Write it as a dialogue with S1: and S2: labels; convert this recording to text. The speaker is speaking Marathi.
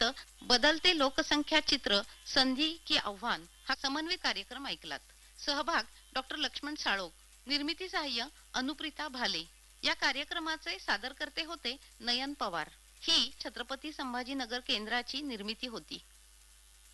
S1: बदलते लोकसंख्या चित्र, संधी की आव्हान हा समन्वय कार्यक्रम ऐकलात. सहभाग डॉक्टर लक्ष्मण साळोख. निर्मिती सहाय्य अनुप्रिता भाले. या कार्यक्रमाचे सादरकर्ते होते नयन पवार. ही छत्रपती संभाजीनगर केंद्राची निर्मिती होती.